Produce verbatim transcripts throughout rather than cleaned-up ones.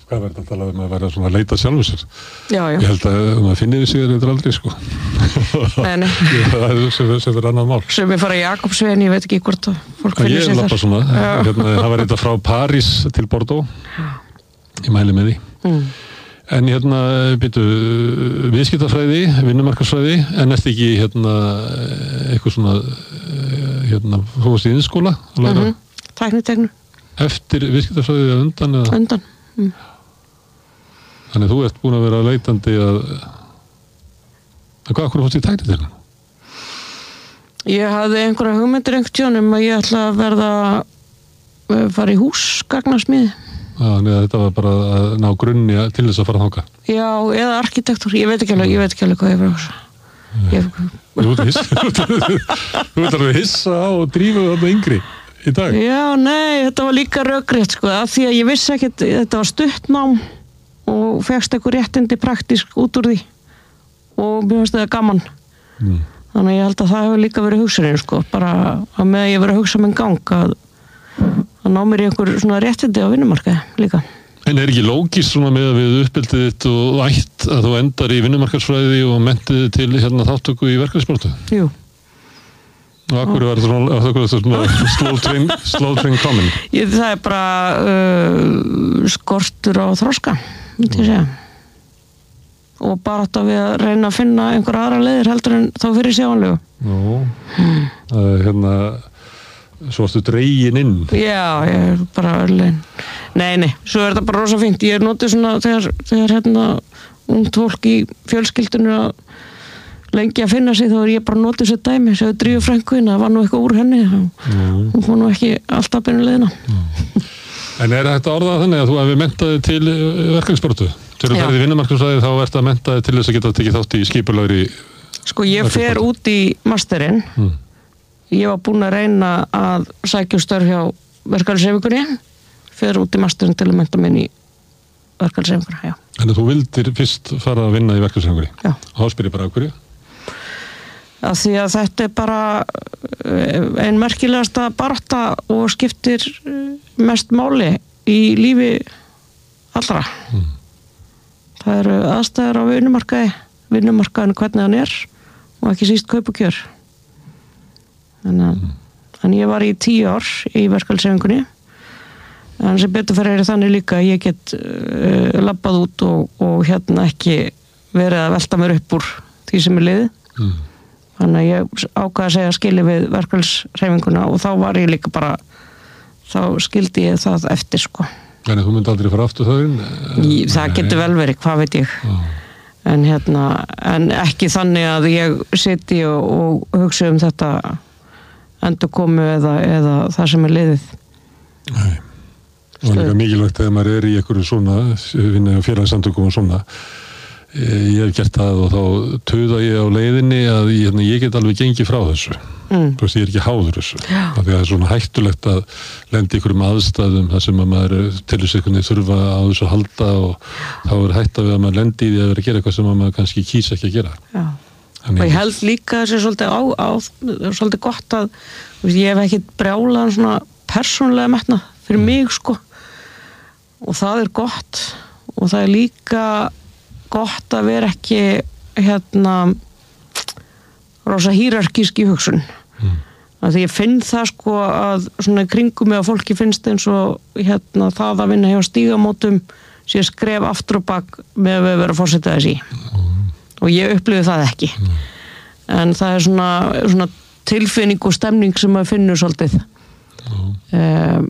Hvað verður að tala um að vera svona að leita sjálfur sér? Já, já. Ég held að maður finnir við sig þetta aldrei, sko. Nei, nei. Það er sem, sem er annað mál. Sem ég fara í Jakobsveginn, ég veit ekki hvort að fólk finnir sig þar. Ég lappa svona. Hérna, það var þetta frá París til Bordeaux. Ég mæli með því. Mm. En hérna, byrju, viðskiptafræði, vinnumarkaðsfræði, en eftir ekki hérna, eitthvað svona, hérna, þú varst í iðnskóla að læra? Mm-hmm. Tækniteknu. Eftir viðskiptafræði eða undan? Eða? Undan. Mm. Þannig þú ert búin að vera leitandi að að hvað okkur fórst í tækniteknu? Ég hafði einhverja hugmyndir einhvern tjónum að ég ætla að verða að fara í húsgagnasmíði. Já, neða þetta var bara að ná grunni til þess að fara þangað. Já, eða arkitektur, ég veit ekki alveg, ég veit ekki alveg hvað ég var að hugsa. Ég... Þú ert hissa, þú ert alveg hissa á og drífa þarna yngri í dag. Já, nei, þetta var líka rökrétt, sko, af því að ég vissi ekkert, þetta var stuttnám og fegst eitthvað réttindi praktísk út úr því og mér finnst það gaman. Mm. Þannig að ég held að það hefur líka verið hugsunin, sko, bara að með að ég verið að hugsa minn gang að að ná mér í einhver svona réttindi á vinnumarkaði líka. En er ekki lógist svona með að við uppbyldið þitt og ætt að þú endar í vinnumarkaðsfræði og mentið til hérna þáttöku í verkefnissportu? Jú. Og akkur var þetta svona slow train, slow train coming? Ég, það er bara uh, skortur á þroska, myndi ég segja. Og bara þetta við að reyna að finna einhver aðra leiðir heldur en þá fyrir sjáanlegu. Nú, hmm. uh, hérna... Svo varstu dregin inn? Já, ég er bara örlegin. Nei, nei, svo er þetta bara rosa fínt. Ég er notið svona þegar, þegar hérna ungt fólk í fjölskyldinu að lengi að finna sig, þá er ég bara notið sér dæmi. Svo Drífu frænkuinn, það var nú eitthvað úr henni. Mm. Hún fór nú ekki alltaf beinu leiðina. Mm. En er þetta orðað þannig að þú hefur mentaði til verkefnissportu? Þegar þú ferði í vinnumarkaðsfræði þá ert að mentaði til þess að geta tekið þátt í skipulagri... Sko, ég fer út í masterinn. Mm. Ég var búin að reyna að sækja störf hjá verkalýðshreyfingunni, fer út í masterinn til að mennta minn í verkalýðshreyfinguna, já. Þannig að þú vildir fyrst fara að vinna í verkalýðshreyfingunni? Já. Og þá spyr ég bara af hverju? Af því að þetta er bara ein merkilegasta barátta og skiptir mest máli í lífi allra. Mm. Það eru aðstæður á vinnumarkaði, vinnumarkaðinu hvernig hann er og ekki síst kaup og kjör. Þannig að mm. en ég var í tíu ár í verkalýðshreyfingunni en sem betur fyrir er þannig líka að ég get uh, labbað út og, og hérna ekki verið að velta mér upp úr því sem er liðið. Mm. Þannig að ég ákvað að segja skili við verkalýðshreyfinguna og þá var ég líka bara þá skildi ég það eftir, sko. Þannig að þú myndi aldrei fara aftur þau inn? Það getur vel verið, hvað veit ég. Oh. En hérna, en ekki þannig að ég siti og, og hugsa um þetta endur komu eða, eða það sem er liðið. Nei. Og líka mikilvægt þegar maður er í einhverju svona, vinna á félagasamtökum og svona. Ég hef gert það og þá töða ég á leiðinni að ég, ég get alveg gengið frá þessu. Mm. Þú veist, ég er ekki háður þessu. Já. Af því að það er svona hættulegt að lenda í einhverjum aðstæðum þar sem að maður til þess að þurfa á þessu að halda og þá er hætta við að maður lendi í því að vera að gera eitthvað sem maður kannski kýs ekki að gera. Já. Og ég held líka þessi svolítið á, á svolítið gott að veist, ég hef ekki brjálaðan svona persónulega metnað fyrir mig, sko, og það er gott og það er líka gott að vera ekki hérna rosa hierarkísk í hugsun. Mm. Því ég finn það, sko, að svona kringum með að fólki finnst eins og hérna það að vinna hjá Stígamótum sé skref aftur og bak með að vera fórseta þess í. Mm. Og ég upplifi það ekki. Mm. En það er svona, svona tilfinning og stemning sem maður finnur svolítið. Mm. Um,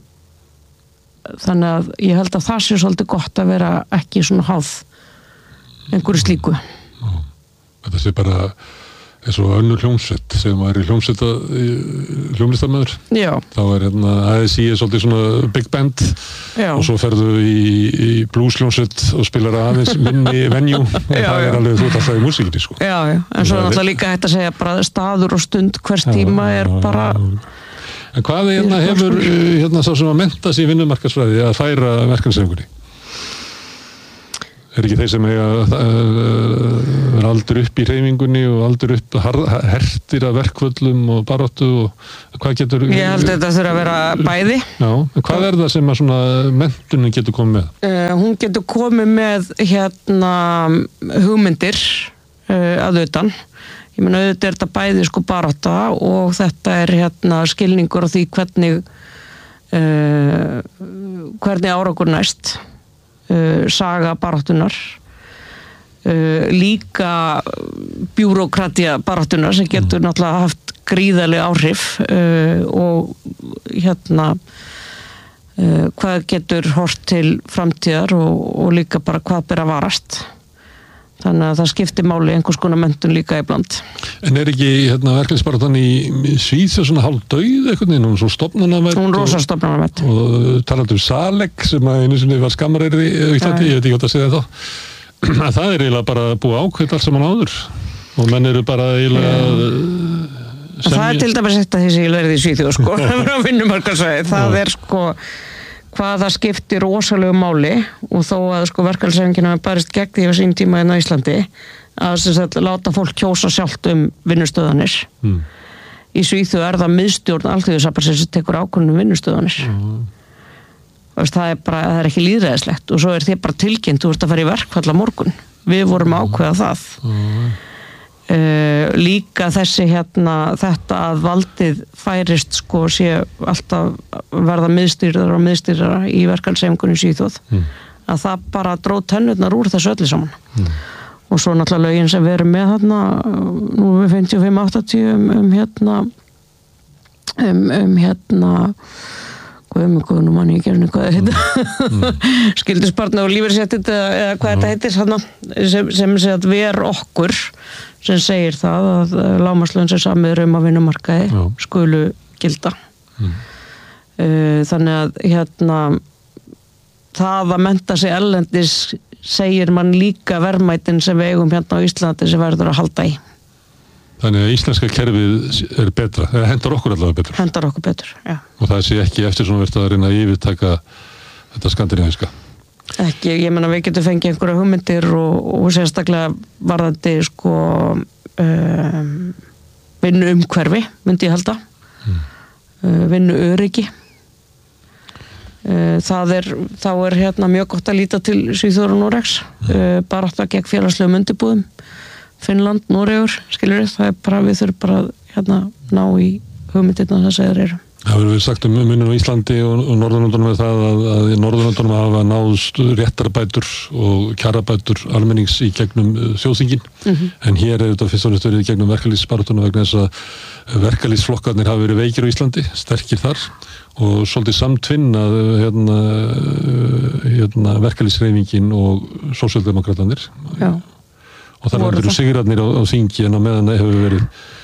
þannig að ég held að það sé svolítið gott að vera ekki svona háð einhverju slíku. Mm. Þetta sé bara eins og önnur hljómsveit, segjum maður er í hljómsveit hljómlistarmaður. Já. Þá er hérna A S I er svolítið svona big band. Já. Og svo ferðu í, í blues hljómsveit og spilar aðeins minni venue og já, það er alveg þú ert alltaf í músíkinni, sko. Já, já, en svo er náttúrulega líka hægt að segja bara staður og stund hvers já, tíma er já, bara En hvað hérna hefur hérna sá sem að menta sig í vinnumarkaðsfræði að færa verkefnishreyfingunni? Er ekki þeir sem eiga uh, aldur upp í hreyfingunni og aldur upp hertir af verkvöllum og baráttu og hvað getur... Ég held að þetta þurfa að vera bæði. Já, en hvað er það sem að svona menntunin getur komið með? Uh, hún getur komið með hérna hugmyndir uh, að utan. Ég meina auðvitað er þetta bæði sko barátta og þetta er hérna skilningur á því hvernig uh, hvernig árangur næst. Uh, saga baráttunar uh, líka bjúrókratía baráttunar sem getur náttúrulega haft gríðarleg áhrif uh, og hérna uh, hvað getur hort til framtíðar og, og líka bara hvað ber að varast þannig að það skiptir máli einhvers konar menntun líka ibland. En er ekki hérna, verkefnisbaráttan í, í Svíþjóð svona hálf dauð eitthvað, hún er svo stofnanamætt hún er rosa stofnanamætt og, og talandi um Salek sem að einu sinni var skammareyri í Íslandi, ég veit ekki hvað að segja þá það er eiginlega bara búið ákveðt allt saman áður og menn eru bara eiginlega yeah. Það er til dæmis þetta því sem ég lærði í Svíþjóð sko, það er sko hvað það skiptir rosalegu máli og þó að sko verkalýðshreyfingin hafi barist gegn því á sín tíma í Íslandi að sem sagt láta fólk kjósa sjálft um vinnustöðanir. Mm. Í Svíþjóð er það miðstjórn Alþýðusambandsins sem tekur ákvörðun um vinnustöðanir. Mm. Það er bara, það er ekki lýðræðislegt og svo er þið bara tilkynnt, þú ert að fara í verkfall á morgun. Við vorum að ákveða það. Mm. Uh, líka þessi hérna þetta að valdið færist sko sé alltaf verða miðstýrðar og miðstýrðar í verkalýðshreyfingunni í Svíþjóð mm. að það bara dróð tennurnar úr þessu öllu saman mm. og svo náttúrulega lögin sem við erum með þarna nú við fimmtíu og fimm áttatíu um, um hérna um, um hérna Guðum, guðum, manni, ég gerði hvað þetta mm. skildisbarna og lífeyrisréttindi eða, eða hvað mm. þetta heitir þarna, sem, sem segir að ver okkur sem segir það að lágmarkslaun sem samið um að vinnumarkaði Já. Skulu gilda mm. þannig að hérna það að mennta sig erlendis segir mann líka verðmætin sem við eigum hérna á Íslandi sem verður að halda í. Þannig að íslenska kerfið er betra, eða hendar okkur allavega betur. Hendar okkur betur, já. Og það sé ekki eftir svona verið að reyna að yfirtaka þetta skandinavíska. Ekki, ég menna við getum fengið einhverja hugmyndir og, og sérstaklega varðandi sko um, vinnu umhverfi, myndi ég halda. Mm. Uh, vinnu öryggi. Uh, það er, þá er hérna mjög gott að líta til Svíþjóðar og Noregs, mm. uh, bara alltaf gegn félagslegum undirbúðum. Finnland, Noregur, skilur við, það er bara, við þurfum bara hérna ná í hugmyndirna þess að þeir eru. Það hefur við sagt um muninn á Íslandi og, og Norðurlöndunum með það að, að í Norðurlöndunum hafa náðst réttarbætur og kjarabætur almennings í gegnum þjóðþingin, mm-hmm. en hér er þetta fyrst og næst verið í gegnum verkalýðsbaráttuna vegna þess að verkalýðsflokkarnir hafa verið veikir á Íslandi, sterkir þar og svolítið samtvinnað hérna, hérna, verkalýðshreyfingin og sósíaldemókratarnir. Já. Og það eru sigurarnir á, á þingi en á meðan það hefur verið.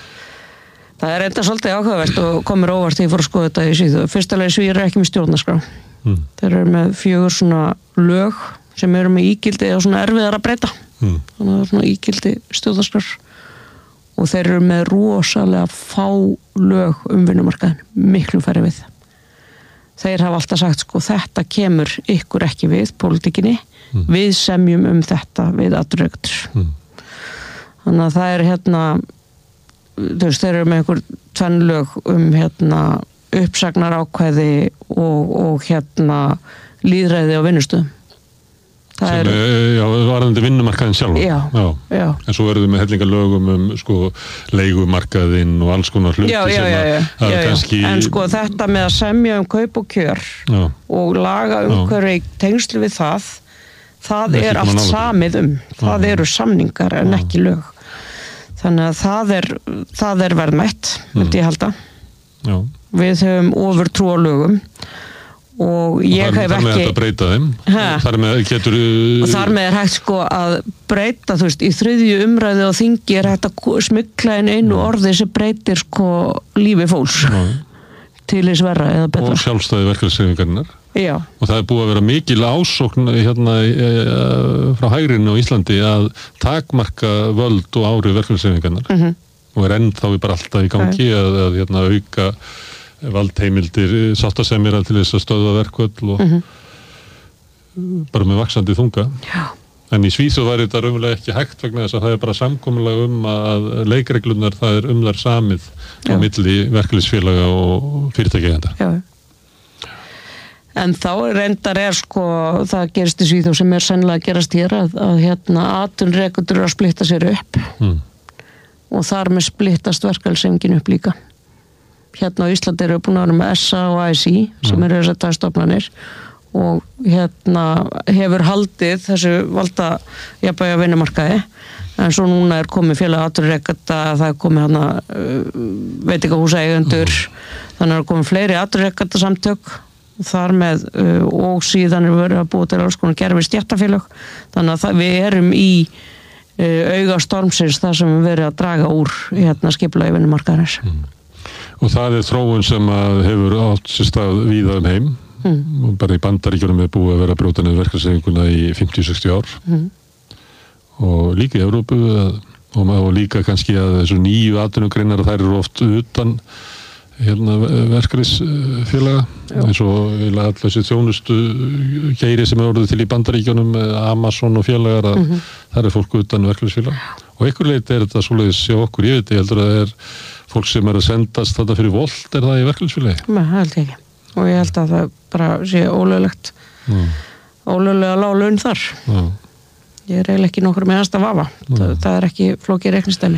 Það er enda svolítið áhugavert og komur óvart þegar ég fór að skoða þetta í Svíþjóð. Fyrstulega Svíðir er ekki með stjórnarskrá. Mm. Þeir eru með fjögur svona lög sem eru með ígildi og svona erfiðar að breyta. Mm. Þannig að það er svona ígildi stjórnarskrár. Og þeir eru með rosalega fá lög um vinnumarkaðin, miklu færri við. Þeir hafa alltaf sagt sko þetta kemur ykkur ekki við pólitíkinni. Mm. Við semjum um þetta við atvinnurekendur. Mm. Þannig að það er hérna, þú veist, þeir eru með einhver tvenn lög um hérna uppsagnar ákvæði og, og hérna lýðræði á vinnustöðum. Það sem er, já, varðandi vinnumarkaðin sjálf. Já, já, já. En svo verður við með hellinga lögum um sko leigumarkaðin og alls konar hluti já, já, sem að, já, já, að já, kannski... En sko þetta með að semja um kaup og kjör já. Og laga umhverfi tengslu við það, það er allt samið um. Það já. Eru samningar en já. Ekki lög. Þannig að það er, það er verðmætt, myndi ég halda. Já. Við höfum ofurtrú á lögum og ég og þar, hef ekki... Þar með þetta breyta þeim? Þar með getur... Og þar með er hægt sko að breyta, þú veist, í þriðju umræðu og þingi er hægt að smykla inn einu orði sem breytir sko lífi fólks já. Til þess verra eða betra. Og sjálfstæði verkalýðshreyfingarinnar. Já. Og það er búið að vera mikil ásókn hérna frá hægrinu á Íslandi að takmarka völd og áhrif verkalýðshreyfingarinnar mm-hmm. og er ennþá bara alltaf í gangi okay. að, að hérna, auka valdheimildir sáttasemjara til þess að stöðva verkvöll og mm-hmm. bara með vaxandi þunga. Já, En í Svíþjóð var þetta raunverulega ekki hægt vegna þess að það er bara samkomulag um að leikreglunar það er um þær samið á milli verkalýðsfélaga og fyrirtækjaeigenda. Já. En þá reyndar er sko, það gerist í Svíþjóð sem er sennilega að gerast hér að, að hérna atvinnurekendur eru að splitta sér upp mm. og þar með splittast verkalýðshreyfingin upp líka. Hérna á Íslandi eru búin að vera með S A og A S I sem mm. eru þessar tvær stofnanir og hérna hefur haldið þessu valda jafnvægi á vinnumarkaði en svo núna er komið félag atvinnurekenda, það er komið hana uh, veitingahúsaeigendur mm. þannig er komið fleiri atvinnurekenda samtök þar með uh, og síðan er verið að búa til alls konar gerfi stéttarfélög þannig að það, við erum í uh, auga stormsins þar sem við verið að draga úr hérna skipulagi vinnumarkaðarins. Mm. Og það er þróun sem að hefur átt sér stað víða um heim. Mm. Og bara í Bandaríkjunum er búið að vera að brjóta niður verkalýðshreyfinguna í fimmtíu til sextíu ár mm. og líka í Evrópu og, og líka kannski að þessu nýju atvinnugreinar þær eru oft utan hérna, verkalýðsfélaga eins og allar þessi þjónustu geiri sem er orðið til í Bandaríkjunum Amazon og félagar að mm-hmm. þar er fólk utan verkalýðsfélaga og einhver leiti er þetta svoleiðis hjá okkur, ég veit ég heldur að það er fólk sem er að sendast þetta fyrir volt, er það í verkalýðsfélagi? Nei, það held ég ekki og ég held að það bara sé ólöglegt mm. ólöglega lág laun þar mm. ég er eiginlega ekki nokkur með aðstaf vafa mm. það, það er ekki flókið reiknistæmi.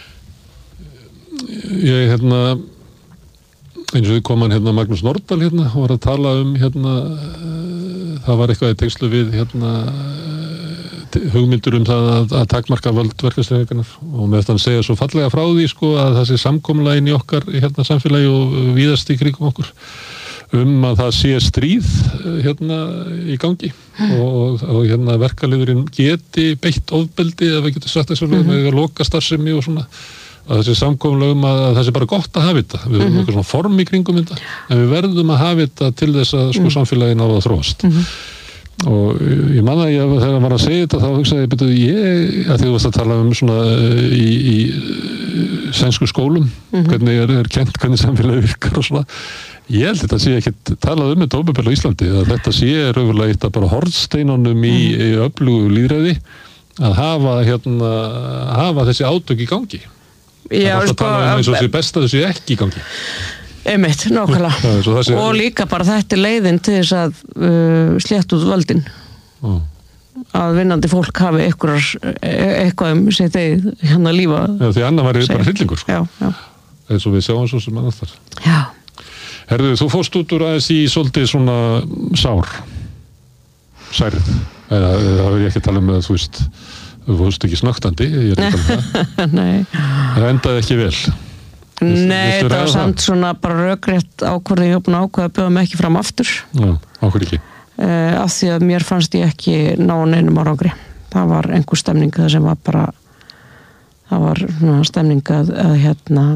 Ég hérna eins og við koman hérna Magnús Nordahl hérna og var að tala um hérna það var eitthvað í tengslu við hérna hugmyndur um það að, að takmarka völd verkalýðshreyfingarinnar og með þetta að segja svo fallega frá því sko að það sé samkomulag inn í okkar hérna samfélagi og víðast í kringum okkur um að það sé stríð hérna í gangi mm. og, og hérna verkalýðurinn geti beitt ofbeldi eða við getum sagt þess að mm. með að loka starfsemi og svona að það sé samkomulag um að það sé bara gott að hafa þetta við höfum mm. eitthvað svona form í kringum þetta en við verðum að hafa þetta til þess að sko samfélagin á að þróast mm. og ég man að ég þegar hann var að segja þetta þá hugsaði ég betur ég að því þú varst að tala um svona í, í sænsku skólum mm. hvernig er, er kent hvernig samfélagi virkar og svona ég held þetta sé ekki talað um þetta óbyrglega á Íslandi að þetta sé raunverulega eitt að bara hornsteinunum í, mm. í öflugu lýðræði að hafa hérna hafa þessi átök í gangi Já, það er alltaf sko, að tala um eins og þessi besta þessi ekki í gangi einmitt, nákvæmlega sé... og líka bara þetta er leiðin til þess að uh, slétt út völdin mm. að vinnandi fólk hafi eitthvað, eitthvað um sitt eigið hérna lífa já, því annar var bara hryllingur sko. já, já. eins og við sjáum svo sem annars þar já Herðu, þú fórst út úr aðeins í svolítið svona sár særið eða það verður ég ekki að tala um að þú veist þú fórst ekki snögtandi ég er ekki að tala um það Nei. það endaði ekki vel Nei, það var samt svona bara rökrétt ákvörði ég opna ákveða að bjóða mig ekki fram aftur Já, ákveð ekki uh, af því að mér fannst ég ekki ná neinum árangri það var einhver stemning það sem var bara það var svona, stemning að, að hérna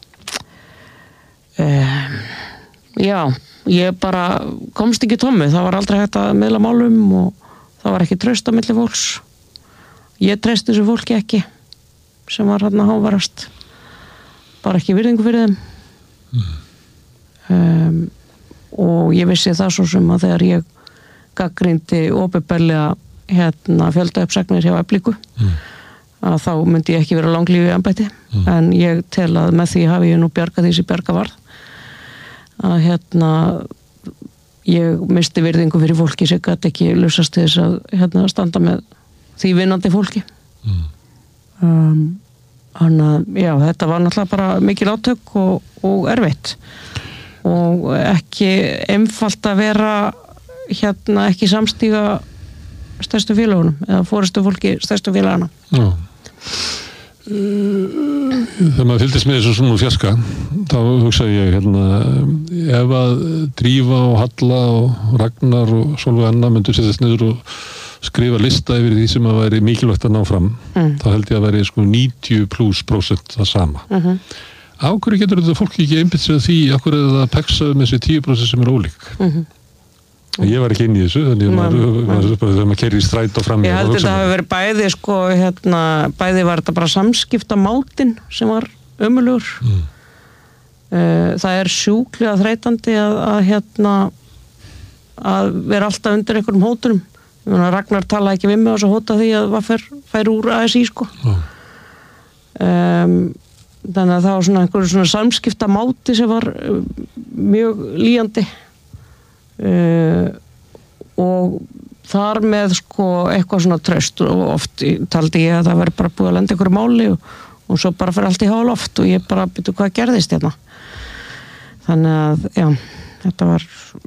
um, já, ég bara komst ekki tómi, það var aldrei hægt að miðla málum og það var ekki traust á milli fólks ég treysti þessu fólki ekki sem var hérna hávarast bara ekki virðingu fyrir þeim mm. um, og ég vissi það svo sem að þegar ég gagnrýndi opinberlega hérna fjölda uppsagnir hjá Eflingu mm. að þá myndi ég ekki vera langlífi í embætti mm. en ég tel að með því hafi ég nú bjargað því sem bjarga varð að hérna ég misti virðingu fyrir fólki sem gæti ekki lausast til þess að hérna standa með því vinnandi fólki mm. um, þannig að já, þetta var náttúrulega bara mikil átök og, og erfitt og ekki einfalt að vera hérna ekki samstíga stærstu félagunum eða fórustu fólki stærstu félagana Já þegar maður fylgdist með þessu svona fjarska þá hugsaði ég hérna ef að Drífa og Halla og Ragnar og Sólveig Anna myndu setjast niður og skrifa lista yfir því sem að væri mikilvægt að ná fram mm. þá held ég að væri sko níutíu pluss prósent það sama mm-hmm. á hverju getur þetta fólki ekki einbytt sér því á hverju er það að peksa um þessi tíu prósent sem er ólík mm-hmm. Ég var ekki inn í þessu, þannig að maður, maður, maður, maður keyrir í stræt og fram. Ég held þetta hafi verið bæði, sko, hérna, bæði var þetta bara samskipta mátin sem var ömurlegur. Mm. Það er sjúklega þreytandi að, að, hérna, að vera alltaf undir einhverjum hótunum. Ragnar talaði ekki við mig og svo hóta því að var fær úr A S I sko Já. Um, þannig að það var svona einhverju svona samskipta máti sem var uh, mjög líjandi uh, og þar með sko eitthvað svona traust og oft taldi ég að það veri bara búið að lenda einhverju máli og, og svo bara fyrir allt í háloft og ég bara byrju hvað gerðist hérna þannig að já, þetta var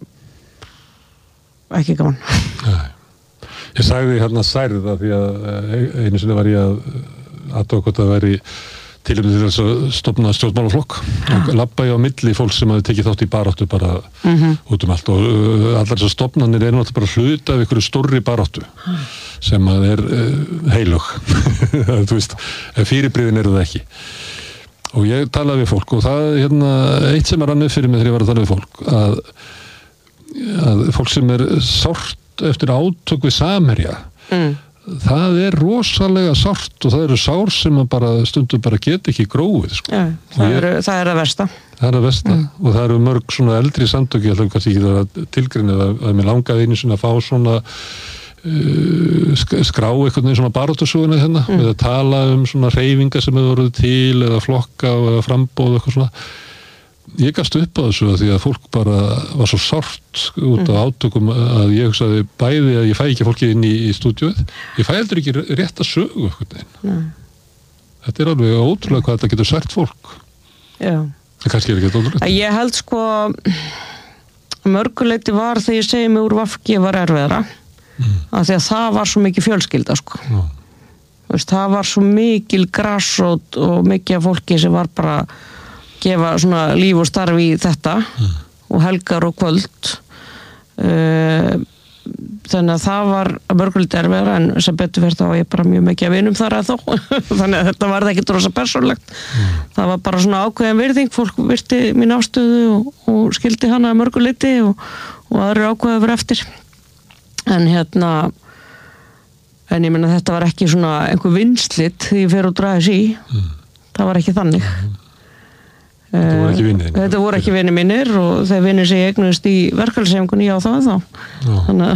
ekki gaman. Nei. Ég sagði hérna særð að því að einu sinni var ég að aðtóa hvort að veri tilefni til þess að stofna stjórnmálaflokk og labba ég á milli fólk sem hafi tekið þátt í baráttu bara mm-hmm. út um allt og uh, allar þessar stofnanir er náttúrulega bara hluta af einhverju stórri baráttu sem að er uh, heilög þú veist, fyrirbrigðin eru það ekki og ég talaði við fólk og það er hérna eitt sem er annað fyrir mig þegar ég var að tala við fólk að, að fólk sem er sárt eftir átök við samherja mm. það er rosalega sárt og það eru sár sem að bara stundum bara get ekki gróið sko. Já, það, ég, eru, það er að versta það er að versta mm. og það eru mörg svona eldri samtök ég ætla kannski ekki að tilgreina að, að mér langaði einu svona að fá svona uh, skrá eitthvað svona baráttusöguna hérna mm. eða tala um svona hreyfinga sem hefur voruð til eða flokka eða frambóð eitthvað svona ég gafst upp á þessu að því að fólk bara var svo sárt út af átökum að ég hugsaði bæði að ég fæ ekki fólki inn í, í stúdíóið ég fæ heldur ekki rétt að sögu mm. þetta er alveg ótrúlega hvað þetta getur sært fólk Já. en kannski er ekki þetta ótrúlega ég held sko mörguleiti var þegar ég segi mig úr V F G var erfiðara mm. að því að það var svo mikið fjölskylda sko Já. Veist, það var svo mikil grassrót og mikið af fólki sem var bara gefa svona líf og starfi í þetta mm. og helgar og kvöld uh, þannig að það var að mörgulegt erfiðara en sem betur fyrir þá ég bara mjög mikið að vinum þar að þó þannig að þetta var ekki rosa persónlegt mm. það var bara svona ákveðin virðing fólk virti mín ástöðu og, og skildi hana að mörguliti og, og aðri ákveða fyrir eftir en hérna en ég meina þetta var ekki svona einhver vinslit því ég fer út ræðis í mm. það var ekki þannig mm. Þetta voru ekki vinir Þetta voru ekki vinir mínir og þeir vinir sem ég eignuðist í verkefælsefngunni á það þá þannig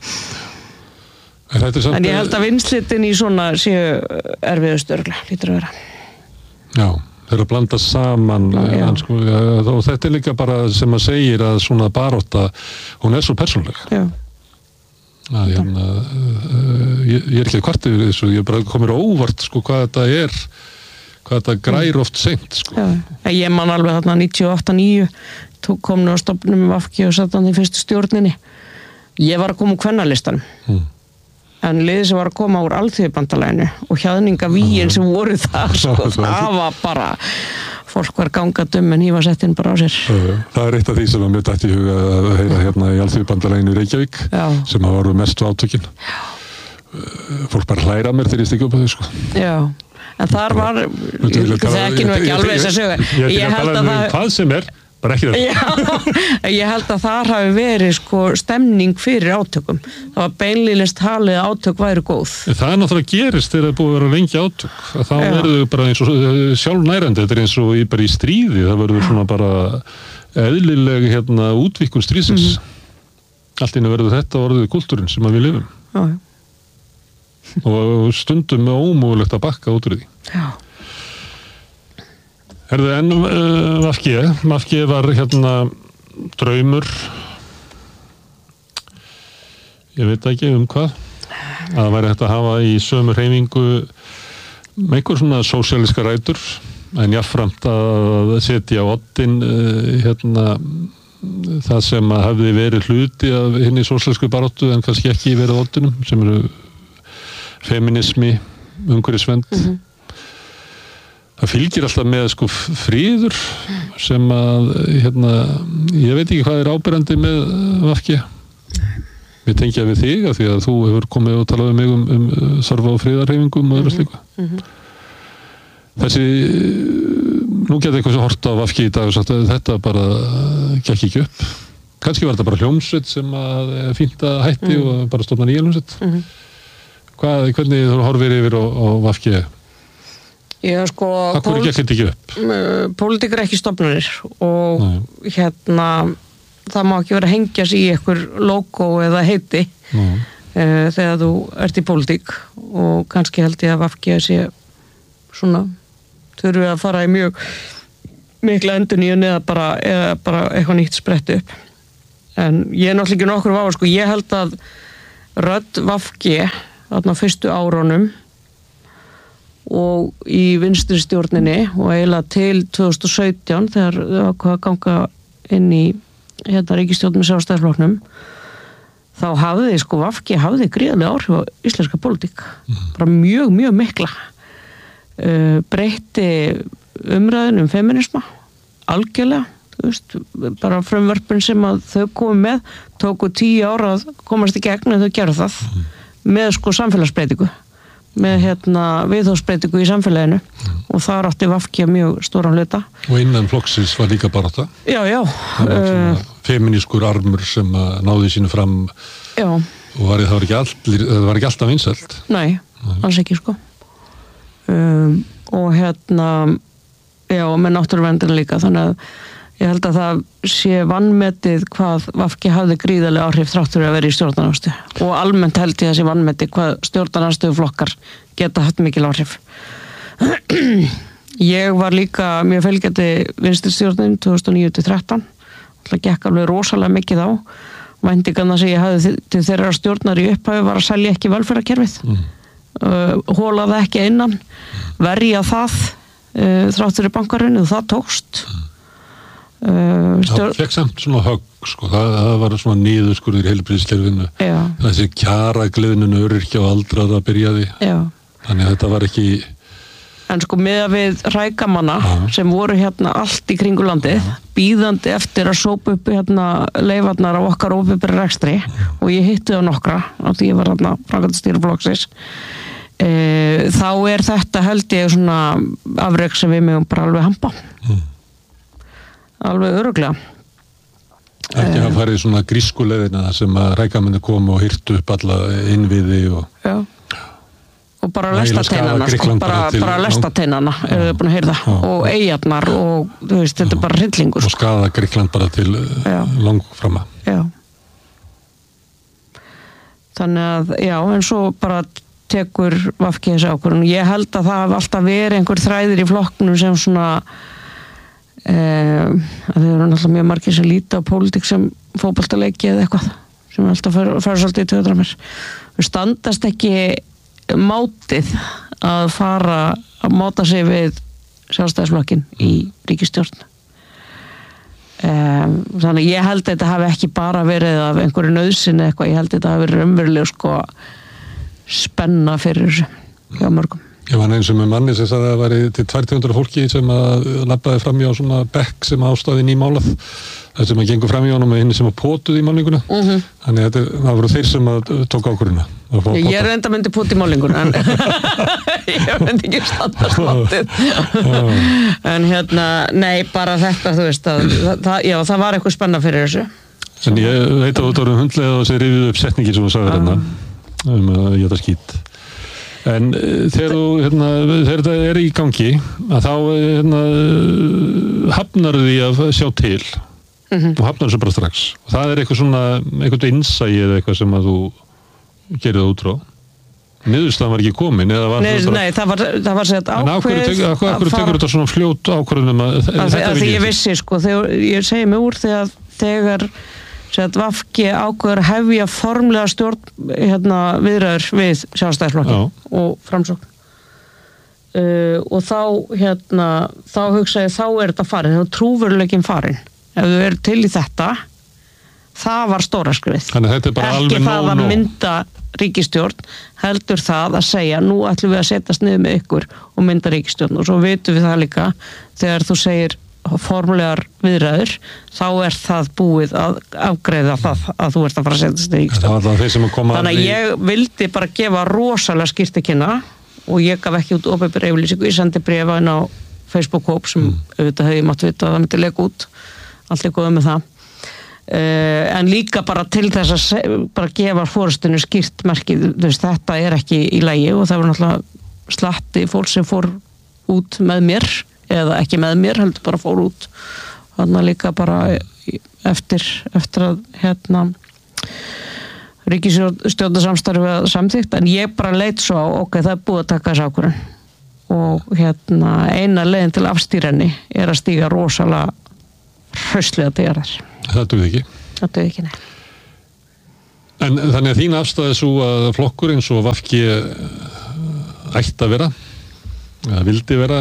að en, en ég held að vinslitin í svona séu erfiðust örgla lítur að vera Já, þeir eru að blanda saman Já, sko, og þetta er líka bara sem að segir að svona barátta hún er svo persónleg Já að hérna ég, ég er ekki að kvart yfir þessu ég bara komir óvart sko hvað þetta er hvað þetta grær oft seint sko. Já, ég man alveg þarna níutíu og átta níu kom nú á stofnum með V F G og satt hann í fyrstu stjórninni ég var að koma úr kvennalistanum mm. en liðið sem var að koma úr alþýðubandalaginu og hjaðningavíin sem voru það sko, það var bara fólk var gangað um en ég var sett inn bara á sér Það er eitt af því sem að mér dætti í huga að heyra hérna í alþýðubandalaginu í Reykjavík Já. sem að voru mestu átökin fólk bara hlæra mér þegar ég stikki upp á þau sko. Já en þar var það ekki nú ekki alveg þess að sögja ég held að það hvað sem er bara ekki það ég held að þar hafi verið sko stemning fyrir átökum það var beinlíðist talið að átök væri góð það er náttúrulega gerist þegar það er búið að vera lengi átök þá verður þau bara eins og sjálfnærandi þetta er eins og í, bara í stríði það verður svona bara eðlileg hérna útvíkun stríðsins mm-hmm. allt innu verður þetta orðið kultúrin sem að við lifum Já og stundum með ómögulegt að bakka út úr því. Já. Herðu, en uh, V F G, V F G var hérna draumur, ég veit ekki um hvað, að það væri hægt að hafa í sömu hreyfingu með einhver svona sósíalíska rætur, en jafnframt að setja á oddinn uh, hérna það sem að hafði verið hluti af hinni sósíalísku baráttu en kannski ekki verið á oddinum, sem eru feminismi, umhverfisvernd mm-hmm. það fylgir alltaf með sko fríður sem að hérna, ég veit ekki hvað er áberandi með V F G við tengja við þig að því að þú hefur komið og talað um mig um, um þarfa á friðarhreyfingum og öðru slíku mm-hmm. þessi nú getur eitthvað svo hort á V F G í dag og sagt að þetta bara gekk ekki upp kannski var þetta bara hljómsveit sem að fínt að hætti mm. og bara stofna nýja hljómsveit mm-hmm. Hvað, hvernig þú horfir yfir á, á V F G? Já, sko... Hvað gekk þetta ekki upp? Pólitík er ekki stofnanir og Nei. hérna það má ekki vera að hengja sig í einhver logo eða heiti. Nei. uh, þegar þú ert í pólitík og kannski held ég að V G sé svona þurfi að fara í mjög mikla endurnýjun eða bara, eða bara eitthvað nýtt sprett upp en ég er náttúrulega ekki nokkur á sko, ég held að rödd V G þarna fyrstu árunum og í vinstri stjórninni og eiginlega til tvö þúsund og sautján þegar þau ákvað að ganga inn í hérna ríkisstjórn með Sjálfstæðisflokknum þá hafði sko V G hafði gríðarlega áhrif á íslenska pólitík mm. bara mjög, mjög mikla uh, breytti umræðin um feminisma algjörlega, þú veist bara frumvörpin sem að þau komu með tóku tíu ára að komast í gegn en þau gerðu það mm. með sko samfélagsbreytingu með hérna viðhorfsbreytingu í samfélaginu mm. og það átti V G mjög stóran hluta. Og innan flokksins var líka barátta. Já, já. Það var svona uh, feminískur armur sem náði sínu fram já. Og var, það, var ekki allir, það var ekki alltaf vinsælt. Nei, Nei. alls ekki sko. Um, og hérna já, með náttúruverndina líka þannig að ég held að það sé vanmetið hvað V G hafði gríðarlega áhrif þráttur að vera í stjórnarandstöðu og almennt held ég að sé vanmetið hvað stjórnarandstöðu flokkar geta haft mikil áhrif. Ég var líka mjög fylgjandi vinstri stjórnin tvö þúsund og níu til þrettán það gekk alveg rosalega mikið á væntingarnar sem ég hafði til þeirra stjórnar í upphafi var að selja ekki velferðarkerfið mm. uh, hóla það ekki innan verja það uh, þráttur í bankarunni og það tókst mm. Uh, stjórn... Það fekk samt svona högg sko. það, það var svona niðurskurður í heilbrigðiskerfinu þessi kjara gleðnun öryrkja og aldraða byrjaði Já. Þannig að þetta var ekki en sko með að við rækamanna Já. Sem voru hérna allt í kringu landið Já. Bíðandi eftir að sópa upp hérna leifarnar á okkar óbyrri rekstri Já. Og ég hitti það nokkra af því ég var hérna framkvæmdastýra flokksins uh, þá er þetta held ég svona afrek sem við megum bara alveg hampa mm. alveg örugglega ekki að fara í svona grísku leiðina sem að rækamenni komu og hirtu upp alla innviði og já og bara lestateinana sko, bara, til, bara lestateinana eru þau búin að heyrða já, og eyjarnar og þú veist, þetta er bara hryllingur og skaða Grikkland bara til langframa já þannig að, já, en svo bara tekur V G þessi ákvörðun ég held að það hafi alltaf verið einhver þræðir í flokknum sem svona Um, að það eru náttúrulega mjög margir sem líta á pólitík sem fótboltaleiki eða eitthvað sem alltaf fara svolítið í töðra mér við standast ekki mátið að fara að máta sig við Sjálfstæðisflokkin í ríkisstjórn um, þannig ég held að þetta hafi ekki bara verið af einhverju nauðsyn eitthvað, ég held að þetta hafi verið umverulega sko spenna fyrir hjá mörgum Ég var eins og með manni sem sagði að það væri til tvær til þrjú hundruð fólki sem að labbaði fram í á svona bekk sem ástæði nýmálað það sem að gengur fram í honum með henni sem að pótuð í málninguna uh-huh. þannig að það voru þeir sem að tók ákvörðuna Ég er enda myndi pót í málninguna en ég myndi ekki standast látið en hérna, nei bara þetta þú veist að það, já, það var eitthvað spenna fyrir þessu En ég veit að þú voru hundlega og sér rifið upp setningin sem þú sagði hérna um að ég þetta skýt En þegar þú, hérna, þegar þetta er í gangi, að þá, hérna, hafnar því að sjá til mm-hmm. og hafnar þessu bara strax. Og það er eitthvað svona, eitthvað innsæi eða eitthvað sem að þú gerir það út frá. Niðurstaðan var ekki komin, eða var nei, það bara... Nei, það var, það var sett ákveð... En af hverju tekur þetta svona fljót ákvörðunum að... Að því ég vissi, sko, þegar, ég segi mig úr þegar, þegar að V G ákveður hefja formlega stjórn hérna, viðræður við Sjálfstæðisflokkin og Framsókn uh, og þá hérna, þá hugsaði þá er þetta farin, þá er trúveruleikin farin ef þú er til í þetta það var stóra skrifið ekki það að mynda ríkisstjórn heldur það að segja nú ætlum við að setjast niður með ykkur og mynda ríkisstjórn og svo vitum við það líka þegar þú segir formulegar viðræður þá er það búið að afgreiða það að þú ert að fara að setja í ríkisstjórn þannig að ég vildi bara gefa rosalega skýrt til kynna og ég gaf ekki út opinber yfirlýsingu, ég sendi bréfa inn á Facebook-hóp sem mm. auðvitað hefði mátt vita að það myndi leka út allt er góð með það uh, en líka bara til þess að se, bara gefa fórustunni skýrt merkið veist, þetta er ekki í lagi og það var náttúrulega slatti fólk sem fór út með mér eða ekki með mér, heldur bara fór út þannig líka bara eftir eftir að hérna ríkisstjórnarsamstarfið samþykkt, en ég bara leit svo á, ok, það er búið að taka þessu ákvörðun og hérna eina leiðin til afstýrenni er að stíga rosalega hraustlega til jarðar. Það duði ekki? Það duði ekki, nei. En þannig að þín afstæði svo að flokkur eins og V G ætti að vera, að vildi vera,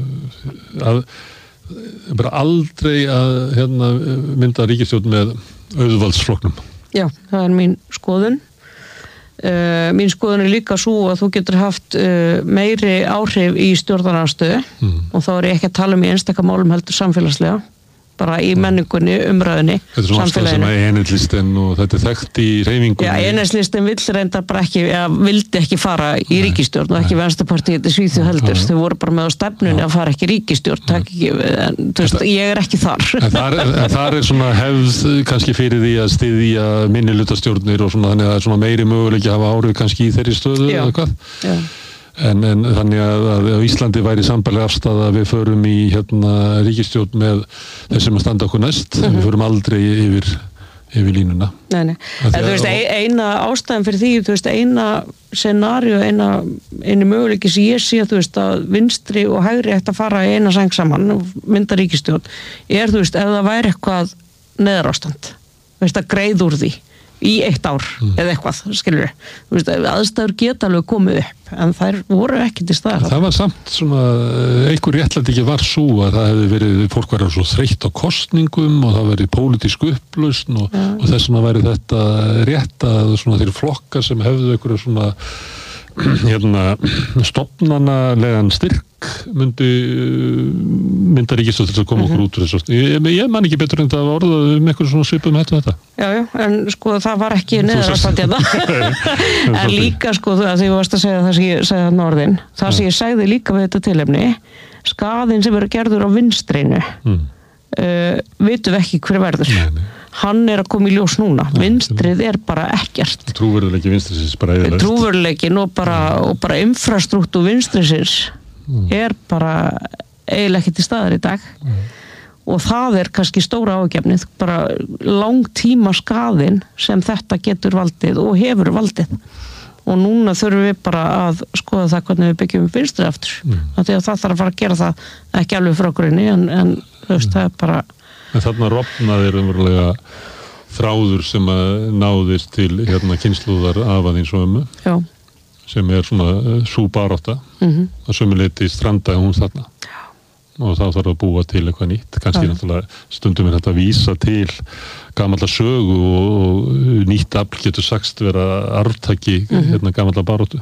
að bara aldrei að hérna, mynda ríkisstjórn með auðvaldsflokknum. Já, það er mín skoðun. Uh, mín skoðun er líka svo að þú getur haft uh, meiri áhrif í stjórnarandstöðu mm. og þá er ég ekki að tala um í einstaka málum heldur samfélagslega, bara í menningunni, umræðunni, samfélaginu. Þetta er svona ástæð sem er enheitslisten og þetta er þekkt í hreyfingunni. Já, enheitslisten vill reyndar bara ekki, eða vildi ekki fara í ríkisstjórn og ekki Venstrepartíið til Svíþjóð heldur. Þau voru bara með á stefnunni að fara ekki í ríkisstjórn, takk ekki, en, þú veist, ég er ekki þar. En þar er, en þar er svona hefð kannski fyrir því að styðja minnihlutastjórnir og svona, þannig að það er svona meiri möguleiki að hafa áhrif kannski í þeirri stöðu eða hvað. Já. En, en þannig að, að Íslandi væri sambærileg afstaða að við förum í hérna ríkisstjórn með þessum að standa okkur næst, mm-hmm. við förum aldrei yfir, yfir línuna. Nei, nei. En þú veist, og... eina ástæðan fyrir því, þú veist, eina scenaríu, eina, einu möguleiki sem ég sé, þú veist, að vinstri og hægri ætti að fara í eina sæng saman og mynda ríkisstjórn, er, þú veist, ef það væri eitthvað neðarástand, þú veist, að greið úr því í eitt ár mm. eða eitthvað, skilur við, aðstæður geta alveg komið upp en þær voru ekki til staðar. Það var samt svona, einhver réttlæti ekki var svo að það hefði verið, fólk verið svo þreytt á kostningum og það verið pólitísk upplausn og, ja. og þess vegna væri þetta rétt að svona þeir flokkar sem hefðu einhverju svona hérna stofnanalegan styrk myndi mynda ríkisstjórn til að koma okkur út úr þessu. Ég, ég man ekki betur en það var orðað um einhverju svona svipum hættu þetta. Já, já, en sko það var ekki neðarástand hérna. En líka sko það því þú varst að segja það sem ég segði þarna orðin, það sem ég segði líka við þetta tilefni, skaðinn sem eru gerður á vinstrinu mm. uh, vitum við ekki hver verður. Nei, nei. Hann er að koma í ljós núna. Vinstrið er bara ekkert. Trúverðuleiki vinstrisins bara eðalegt. Trúverðuleikin og bara, og bara infrastruktúr vinstrisins mm. er bara eiginlega ekki til staðar í dag. Mm. Og það er kannski stóra ágefnið, bara langtíma skaðinn sem þetta getur valdið og hefur valdið. Og núna þurfum við bara að skoða það hvernig við byggjum vinstrið aftur. Mm. Því að það þarf að fara að gera það ekki alveg frá grunni, en, en þú veist, mm. það er bara... En þarna rofnaði umverulega þráður sem að náðist til hérna kynslúðar afaðins og ömmu. Já. Sem er svona sú barátta. Mm-hmm. Að sömuleyti strandaði hún þarna. Já. Og þá þarf að búa til eitthvað nýtt. Kannski ja. Náttúrulega stundum er þetta að vísa til gamalla sögu og, og nýtt afl getur sagst vera arftaki mm-hmm. hérna gamalla baráttu.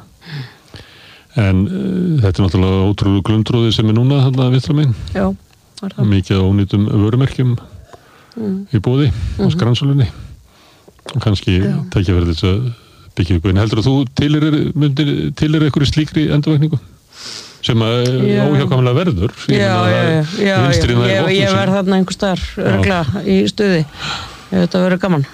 En uh, þetta er náttúrulega ótrúlega glundróði sem er núna þarna vinstra megin. Já. Mikið ónýtum vörumerkjum mm. í bóði mm-hmm. á skransulunni og kannski ja. Tekja verið þess að byggja ykkur. En heldur að þú tilir, myndir, tilir ykkur slíkri endurvækningu sem að óhjákvæmlega verður? Já, já, já, já, já. Ég, ég verð þarna einhver staðar örgla í stuði. Þetta verður gaman.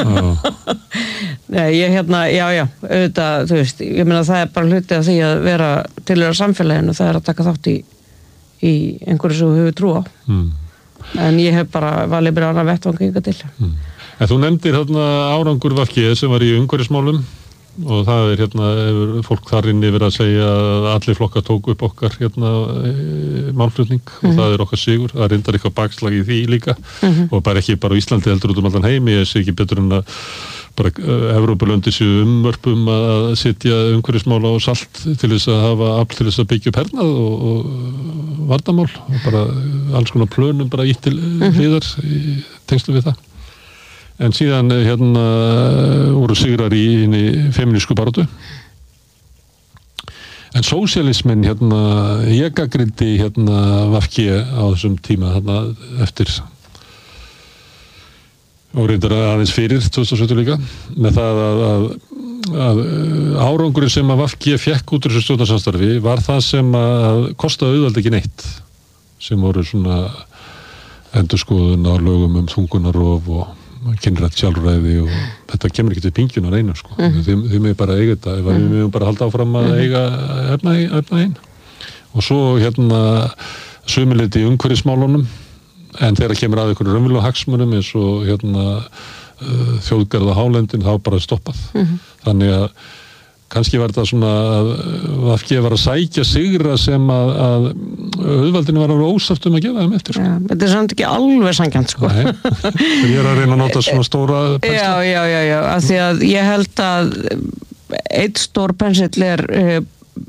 Nei, ég hérna, já, já, auðvitað, þú veist, ég meina það er bara hluti af því að vera tilheyra samfélaginu, það er að taka þátt í í einhverju sem við höfum trú á mm. en ég hef bara valið bara annað vettvang hinga til mm. En þú nefndir hérna árangur V G sem var í umhverfismálum og það er hérna, hefur fólk þar inni verið að segja að allir flokkar tóku upp okkar hérna e, málflutning mm. og það er okkar sigur, það reyndar eitthvað bakslag í því líka mm-hmm. og bara ekki bara á Íslandi heldur út um allan heim, ég sé ekki betur en að bara Evrópulöndin séu umvörpum að setja umhverfismála og salt til þess að hafa afl til þess að byggja upp hernað og, og vardamál og bara alls konar plönum bara ítt til hliðar í tengslu við það. En síðan hérna voru sigrar í inni feminísku baráttu. En sósíalismin hérna, ég gagnrýndi hérna V G á þessum tíma hérna eftir og reyndar aðeins fyrir tvö þúsund og sautján líka með það að, að, að árangurinn sem að V G fekk út úr þessu stjórnarsamstarfi var það sem að kostaði auðvitað ekki neitt sem voru svona endurskoðun á lögum um þungunarof og kynrænt sjálfræði og þetta kemur ekki til pingjunar einu sko. Mm-hmm. þið, þið með bara eiga þetta ef mm-hmm. við mögum bara halda áfram að mm-hmm. eiga efna, efna einn og svo hérna sömuleyti í umhverfismálunum en þegar kemur að einhverju raunverulegum hagsmunum eins og hérna uh, þjóðgarða hálendin þá bara stoppað. Mm-hmm. Þannig að kannski var þetta svona að V G var að sækja sigra sem að, að auðvaldinu var að ósátt um að gefa þeim eftir. Ja, þetta er samt ekki alveg sanngjarnt sko. Nei, ég er að reyna að nota svona stóra pensla. Já, já, já, já, af því að ég held að einn stór pensill er uh,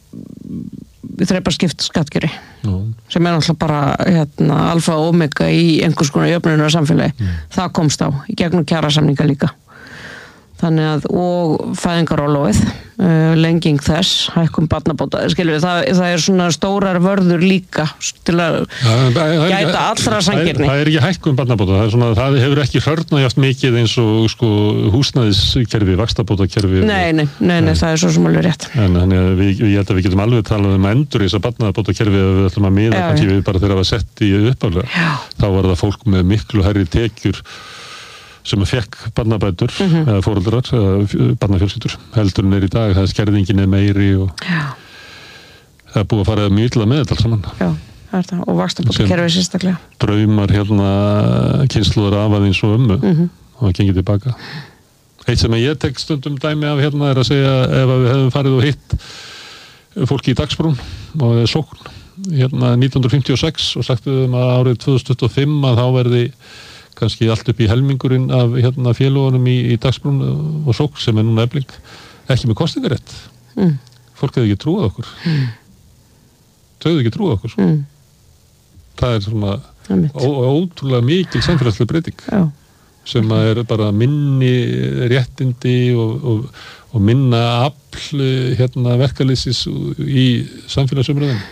þrepaskipt skattgjöri já. Sem er náttúrulega bara hérna, alfa og omega í einhvers konar jöfnunar samfélagi. Mm. Það komst á í gegnum kjarasamninga líka. Þannig að, og fæðingarorlofið, uh, lenging þess, hækkun barnabóta, skilur við, það, það er svona stórar vörður líka til að ja, gæta allra sanngirni. Það er ekki hækkun barnabóta, það er svona, það hefur ekki hörnað jást mikið eins og sko húsnæðiskerfi, vaxtabótakerfi. Nei, nei, nei, nei, það er svo sem alveg rétt. En þannig að við, ég held að við getum alveg talað um endur í þess að barnabótakerfi að við ætlum að miða kannski við bara þegar að var sett í uppálega. Þá var það fólk með miklu hærri tekjur sem að fekk barnabætur mm-hmm. eða foreldrar, eða barnafjölskyldur heldur en er í dag, það er skerðingin er meiri og já. Það er búið að fara mjög illa með þetta alls saman. Já, það er það, og vaxtabótakerfi sérstaklega. Draumar hérna kynslóðar af að eins og ömmu mm-hmm. og það gengið tilbaka. Eitt sem ég tek stundum dæmi af hérna er að segja ef við hefum farið og hitt fólki í Dagsbrún og Sókn hérna nítján hundruð fimmtíu og sex og sagt við um að árið tvö þúsund tuttugu og fimm að þá verði kannski allt upp í helmingurinn af hérna félagunum í, í Dagsbrún og Sókn sem er núna Efling, ekki með kostingarétt. Mm. Fólk hefði ekki trúað okkur. Mm. Þau hefði ekki trúað okkur. Mm. Það er svona ó, ótrúlega mikil samfélagsleg breyting Já. Sem að er bara minni réttindi og, og, og minna afl hérna verkalýsis í samfélagsumræðinu.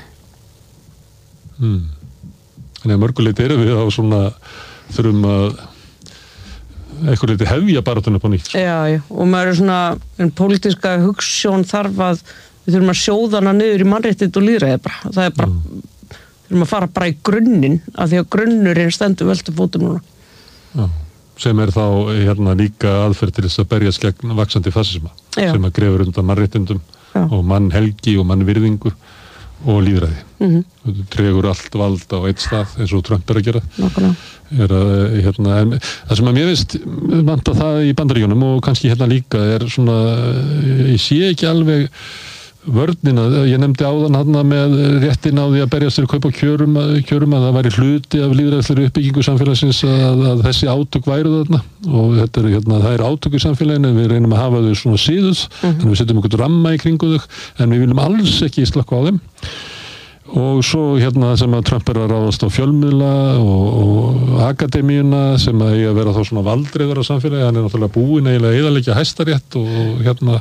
Mm. Þannig að mörguleiti erum við á svona þurfum að eitthvað leiti hefja baráttuna upp á nýtt. Já, já, og maður er svona en pólitíska hugsjón þarf að við þurfum að sjóða hana niður í mannréttindi og lýðræði bara. Það er bara mm. þurfum að fara bara í grunninn af því að grunnurinn stendur veltu fótum núna. Já, sem er þá hérna líka aðferð til þess að berjast gegn vaxandi fasisma já. Sem að grefur undan mannréttindum já. Og mannhelgi og mannvirðingu og lýðræði. Mm-hmm. Þú dregur allt vald á eitt stað eins og Trump er að gera. Nákvæmlega. Er að, hérna, en, það sem að mér finnst vanta það í Bandaríkjunum og kannski hérna líka er svona, ég sé ekki alveg vörnina, ég nefndi áðan hana með réttin á því að berjast fyrir kaup á kjörum, kjörum að það væri hluti af lýðræðislegri uppbyggingu samfélagsins að, að þessi átök væru þarna og þetta er, hérna, það er átök í samfélaginu, við reynum að hafa þau svona síðus, mm-hmm. en við setjum okkur ramma í kringu þau, en við viljum alls ekki slökkva á þeim. Og svo hérna sem að Trump er að ráðast á fjölmiðla og, og akademíuna sem að eiga að vera þá svona valdreiður á samfélagi, hann er náttúrulega búinn eiginlega eðalegja Hæstarétt og hérna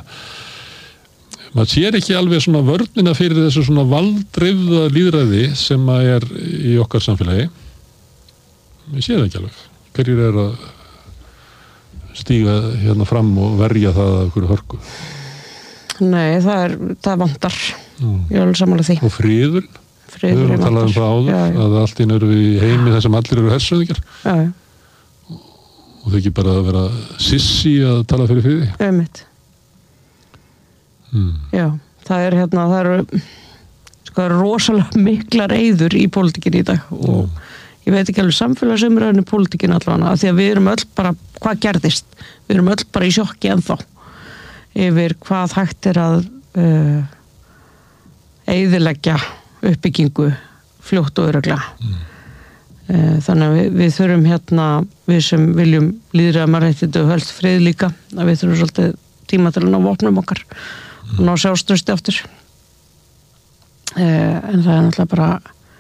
maður sér ekki alveg svona vörnina fyrir þessu svona valdreifða lýðræði sem að er í okkar samfélagi. Ég sé það ekki alveg. Hverjir er að stíga hérna fram og verja það að okkur hörku? Nei, það er, það vantar. Mm. Ég er alveg samanlega því. Og friður? Friður er vantar. Við höfum talað um það áður, já, já. Að allt inn eru í heimi þar sem allir eru hersöðingar. Já, já. Og þau ekki bara að vera sissi að tala fyrir friði. Einmitt. Mm. Já, það er hérna, það eru sko, rosalega miklar eyður í pólitíkinni í dag og mm. ég veit ekki alveg samfélagsumræðinu í pólitíkinni allavega, af því að við erum öll bara, hvað gerðist? Við erum öll bara í sjokki ennþá yfir hvað hægt er að uh, eyðileggja uppbyggingu fljótt og örugglega. Mm. Uh, þannig að við, við þurfum hérna, við sem viljum lýðræði mannréttindi og helst frið líka, að við þurfum svolítið tíma til að ná vopnum okkar og ná sjálfstrausti aftur. Uh, en það er náttúrulega bara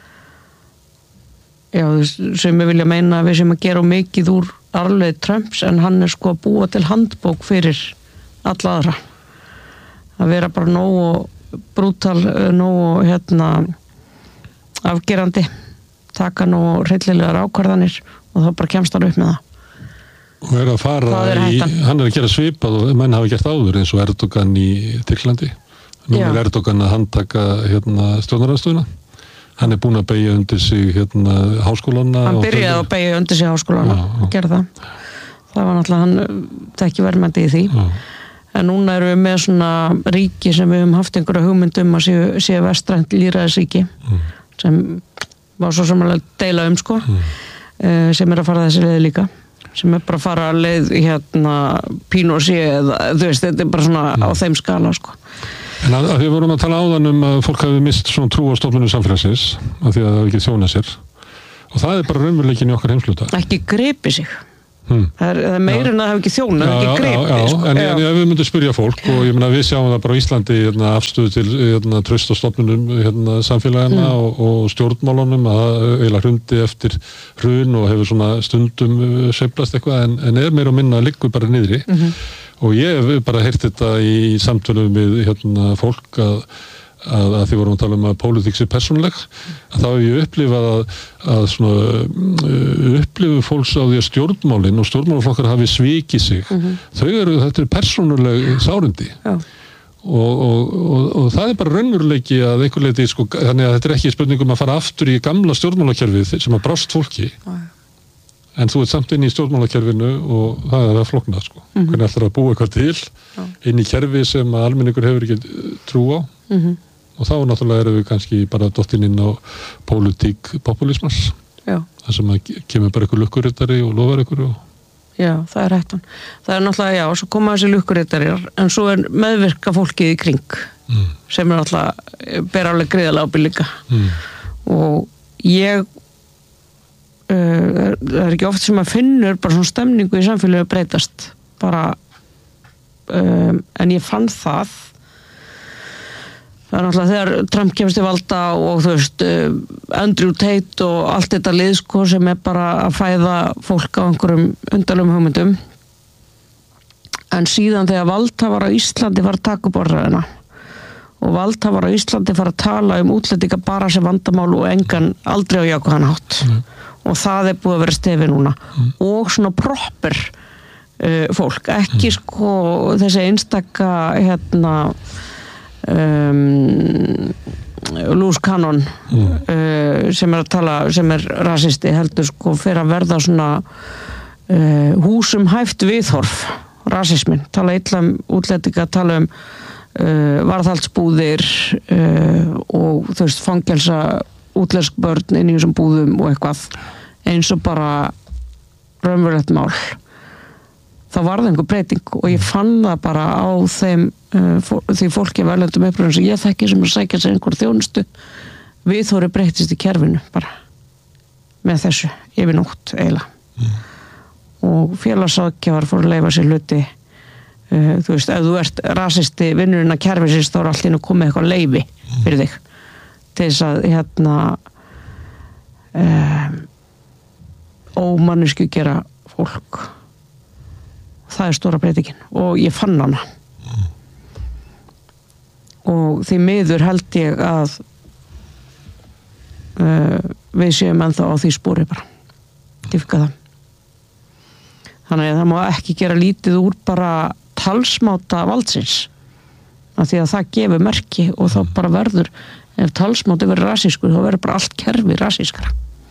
já, sem við vilja meina að við sem að gera mikið úr arfleið Trumps, en hann er sko að búa til handbók fyrir alla aðra. Að vera bara nógu brútal, nógu hérna afgerandi, taka nógu hryllilegar ákvarðanir og þá bara kemst hann upp með það. Og er að fara er í, hann er að gera svipað og menn hafa gert áður eins og Erdogan í Tyrklandi. Nú er Erdogan að handtaka hérna stjórnarandstöðuna. Hann er búinn að beygja undir sig hérna háskólana. Hann byrjaði að beygja undir sig háskólana, að gera það. Það var náttúrulega, hann tekki verðmændi í því. Já. En núna erum við með svona ríki sem við höfum haft einhverja hugmyndum að séu, séu vestrænt lýðræðisríki, mm. sem var svo samanlega deila um sko, mm. sem er að fara þessi leið líka. sem er bara að fara að leið hérna Pinochet eða þú veist, þetta er bara svona mm. á þeim skala sko. En að, að við vorum að tala áðan um að fólk hafi mist svona trú á stofnunum samfélagsins af því að það hafi ekki þjónað sér og það er bara raunveruleikin í okkar heimsluta. Ekki gripi sig. Hmm. Það er, er meira en að það hefur ekki þjónað, ekki gripi. Já, já, sko. en, já. en ef við myndum spyrja fólk og ég meina við sjáum það bara á Íslandi hérna, afstöðu til hérna, traust á stofnunum hérna, samfélagina mm. og, og stjórnmálunum að það eiginlega hrundi eftir hrun og hefur svona stundum sveiflast eitthvað en, en er meira og minna liggur bara niðri mm-hmm. og ég hef bara heyrt þetta í samtölum við hérna, fólk að Að, að því vorum að tala um að pólitík sé persónuleg að þá hef ég upplifað að, að svona, upplifu fólks á því að stjórnmálin og stjórnmálaflokkar hafi svikið sig mm-hmm. þau eru, þetta er persónuleg sárindi og, og, og, og það er bara raunveruleiki að einhver leiti, sko, þannig að þetta er ekki spurningum að fara aftur í gamla stjórnmálakerfið sem að brást fólki Já. En þú ert samt inn í stjórnmálakerfinu og það er að flókna sko. mm-hmm. hvernig ætlar að búa eitthvað til Já. Inn í kerfi sem að almenningur hefur ekki trú á mm-hmm. og þá náttúrulega erum við kannski bara dottinn inn á pólitík populismans það sem að kemur bara ykkur lukkurittari og lofar ykkur og... Já, það er hættan það er náttúrulega, já, svo koma þessi lukkurittari en svo er meðvirka fólkið í kring mm. sem er náttúrulega ber alveg greiðalega ábyrgð líka mm. og ég uh, það er ekki oft sem að finnur bara svona stemningu í samfélagi breytast bara um, en ég fann það Það er náttúrulega þegar Trump kemst til valda og þú veist Andrew Tate og allt þetta lið sko sem er bara að fæða fólk á einhverjum undarlegum hugmyndum en síðan þegar valdhafar á Íslandi var að taka upp orðræðina og valdhafar á Íslandi fara að tala um útlendinga bara sem vandamál og engan aldrei á jákvæðan hátt mm. og það er búið að vera stefi núna mm. og svona proper uh, fólk, ekki mm. sko þessi einstaka hérna Um, Lús Cannon mm. uh, sem er að tala sem er rasisti heldur sko fyrir að verða svona uh, húsum hæft viðhorf rasismin, tala illa um útlendinga, tala um uh, varðhaldsbúðir uh, og þú veist fangelsa útlensk börn inn í þessum búðum og eitthvað eins og bara raunverulegt mál þá var það einhver breyting og ég fann það bara á þeim uh, fó, því fólki af erlendum uppröðum sem ég þekki sem að sækja sér einhver þjónustu viðhorfið breytist í kerfinu bara með þessu yfir nótt eiginlega mm. og félagsáðgjafar fór að leyfa sér hluti uh, þú veist, ef þú ert rasisti vinnurinn að kerfisins þá er allt inn að koma eitthvað leyfi fyrir þig til þess að hérna um, ómannisku gera fólk það er stóra breytingin og ég fann hana mm. og því miður held ég að uh, við séum ennþá á því spori bara dýfka það þannig að það má ekki gera lítið úr bara talsmáta valdsins af því að það gefur merki og þá bara verður ef talsmáti verður rasískur þá verður bara allt kerfi rasískara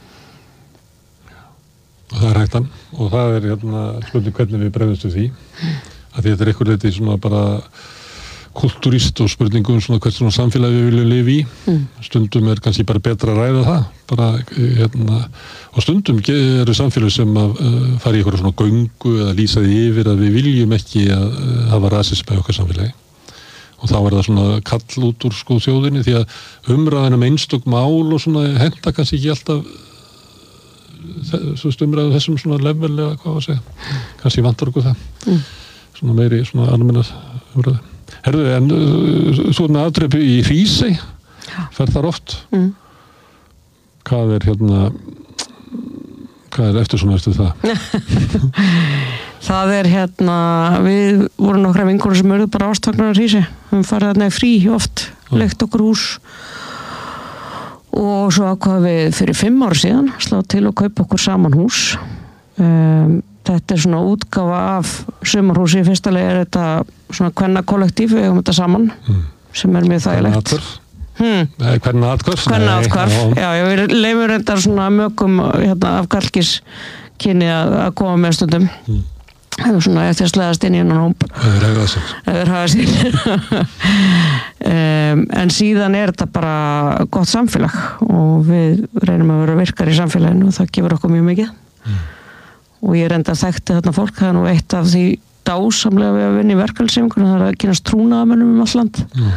og það er hægtan og það er hérna spurning hvernig við bregðumst við því að því þetta er eitthvað leiti svona bara kultúrist og spurningum svona hvert svona samfélagi við viljum lifa í mm. stundum er kannski bara betra að ræða það bara hérna og stundum eru samfélagi sem að uh, fara í eitthvað svona göngu eða lýsa því yfir að við viljum ekki að uh, hafa rasisma í okkar samfélagi og þá er það svona kall út úr sko þjóðinni því að umræðan um einstök mál og svona henta kannski ekki alltaf svo stumraðu þessum svona level eða hvað að segja kannski vantar okkur það mm. svona meiri svona almennar umræðu herðu en uh, svona aðdreipi í Hrísey fer þar oft mm. hvað er hérna hvað er eftir svona eftir það það er hérna við vorum nokkra vinkonur sem eruð bara ástfagnar á Hrísey við farið þarna í frí oft mm. leikt okkur hús og svo ákvað við fyrir fimm ára síðan slá til og kaupa okkur saman hús um, þetta er svona útgáfa af sumarhúsi í fyrsta leið er þetta svona kvennakollektíf við hefum þetta saman mm. sem er mjög þægilegt hmm. Nei, kvennaatkvörf kvennaatkvörf, já, já, við leifum reyndar svona mögum hérna, af galgis kynni að, að koma með stundum mm. hefur svona eftir að slegast inn í hennan hóp hefur hafað sér hefur hafað sér um, en síðan er þetta bara gott samfélag og við reynum að vera virkar í samfélaginu og það gefur okkur mjög mikið mm. og ég reynda að þekkti þarna fólk, það er nú eitt af því dásamlega við að vinna í verkalýðshreyfingunni, það er að kynast trúnaðarmönnum um all land mm.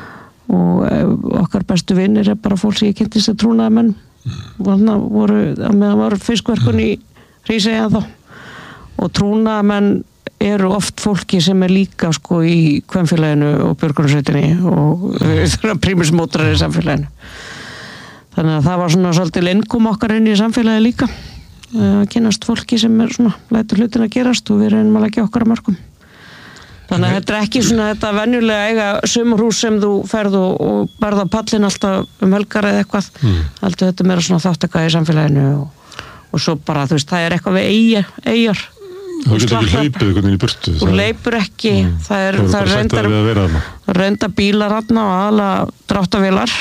og okkar bestu vinnir er bara fólk sem ég kynntist að trúnaðarmenn mm. og þannig voru, að meðan voru fiskverkun í Hrísey þá og trúnaðarmenn eru oft fólki sem er líka sko í kvenfélaginu og björgunarsveitinni og mm. prímusmótrar í samfélaginu. Þannig að það var svona svolítið lengum okkar inn í samfélagi líka að kynast fólki sem er svona lætur hlutin að gerast og við reynum að leggja okkar að mörgum. Þannig að þetta er ekki svona þetta venjulega eiga sumarhús sem þú ferð og, og berð á pallin alltaf um helgar eða eitthvað. Mm. Heldur þetta meira svona þáttaka í samfélaginu og, og svo bara þú veist það er eitthvað við eigar. eigar. Þú getur ekki hlaupið einhvern veginn í burtu. Þú hlaupur ekki. Mm. Það er, það er reyndar, reyndar bílar þarna og aðalega dráttarvélar.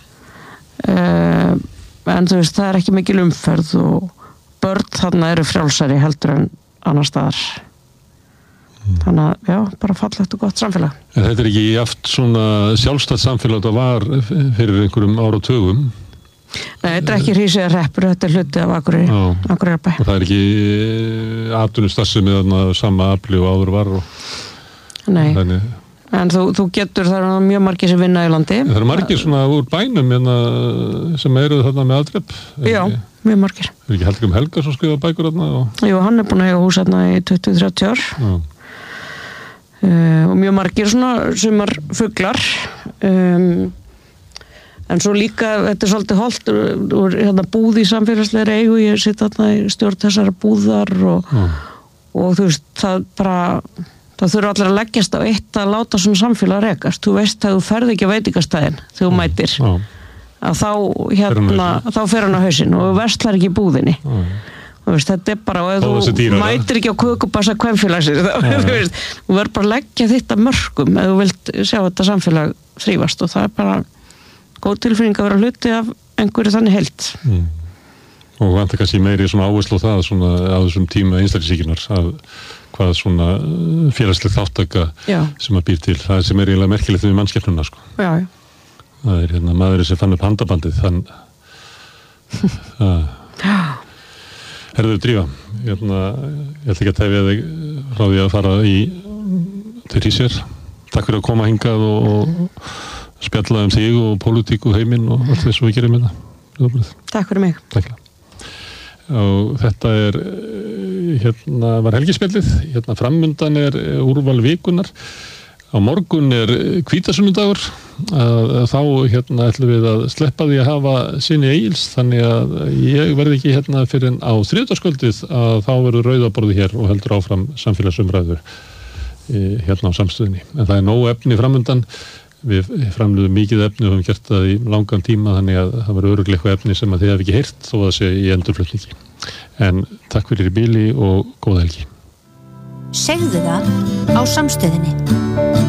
Uh, en þú veist það er ekki mikil umferð og börn þarna eru frjálsari heldur en annar staðar mm. þannig að já, bara fallegt og gott samfélag. En þetta er ekki aft svona sjálfstætt samfélag þetta var fyrir einhverjum áratugum? Nei, þetta er ekki Hríseyjarhreppur, þetta er hluti af Akureyri, Akureyrarbæ. Og það er ekki atvinnustarfsemi þarna sama afli og áður var og Nei. Þannig En þú, þú getur, það eru mjög margir sem vinna í landi. Það eru margir svona úr bænum hérna, sem eru þarna með aðdrepp. Já, mjög margir. Er ekki Hallgrímur Helga sem skrifa bækur þarna? Og... Jú, hann er búinn að eiga hús þarna í tuttugu til þrjátíu ár. Uh, og mjög margir svona sumar fuglar. Um, en svo líka, þetta er svolítið holdt úr hérna, búð í samfélagslegri eigu. Ég sitt þarna í stjórn þessara búðar og, og þú veist, það bara... Það þurfa allir að leggjast á eitt að láta svona samfélag rekast. Þú veist að þú ferð ekki á veitingastæðin þegar þú mætir. Já. Að þá, hérna, þá fer hann á hausinn og þú verslar ekki í búðinni. Þú veist, þetta er bara, og ef þú dýra, mætir ekki á kökubassa kvenfélagsins, þá þú veist, þú verður bara að leggja þitt að mörkum ef þú vilt sjá þetta samfélag þrífast og það er bara góð tilfinning að vera hluti af einhverju þannig heilt. Mm. Og vantar kannski meiri svona áherslu á það svona á þessum tíma einstaklingshyggjunar að hvað svona félagsleg þáttaka já. Sem að býr til, það sem er eiginlega merkilegt við mannskepnuna sko. Já, já. Það er hérna maðurinn sem fann upp handabandið, þann Herðu Drífa, hérna, ég ætla ekki að tefja þig frá því að fara í til Hríseyjar. Takk fyrir að koma hingað og, og spjalla um þig og pólitík og heiminn og allt þess að við gerum hérna. Takk fyrir mig. Takk. Og þetta er hérna var helgispjallið, hérna framundan er úrval vikunar, á morgun er hvítasunnudagur, að, að þá hérna ætlum við að sleppa því að hafa sinni Egils, þannig að ég verði ekki hérna fyrir en á þriðjudagskvöldið að þá verður rauðaborðið hér og heldur áfram samfélagsumræður hérna á samstöðinni, en það er nóg efni framundan. Við framleiðum mikið efni og höfum gert það í langan tíma þannig að það var örugglega eitthvað efni sem að þið hafi ekki heyrt þó að það sé í endurflutningi. En takk fyrir í bili og góða helgi. Segðu það á samstöðinni.